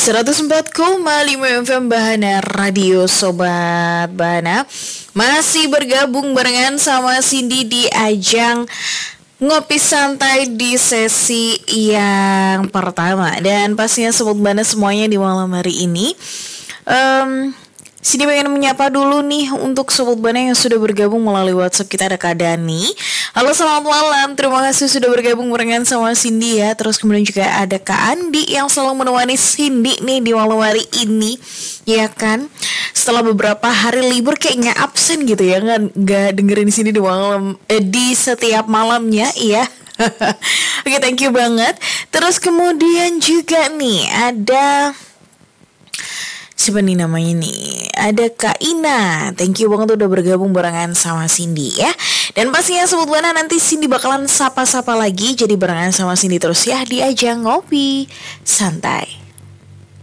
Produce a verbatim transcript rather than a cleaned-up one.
seratus empat koma lima F M Bahana Radio Sobat Bahana. Masih bergabung barengan sama Cindy di ajang ngopi santai di sesi yang pertama. Dan pastinya Sobat Bahana semuanya di malam hari ini um, Cindy pengen menyapa dulu nih untuk Sobat Bahana yang sudah bergabung melalui WhatsApp. Kita ada Kak Dani. Halo, selamat malam. Terima kasih sudah bergabung barengan sama Cindy ya. Terus kemudian juga ada Kak Andi yang selalu menemani Cindy nih di malam hari ini, ya kan? Setelah beberapa hari libur kayaknya absen gitu ya, nggak nggak dengerin Cindy di malam eh, di setiap malamnya, iya. Oke, thank you banget. Terus kemudian juga nih ada siapa nih namanya nih? Ada Kak Ina. Thank you banget udah bergabung barengan sama Cindy ya. Dan pastinya Sobat Bahana nanti Cindy bakalan sapa-sapa lagi. Jadi barengan sama Cindy terus ya di ajang ngopi santai.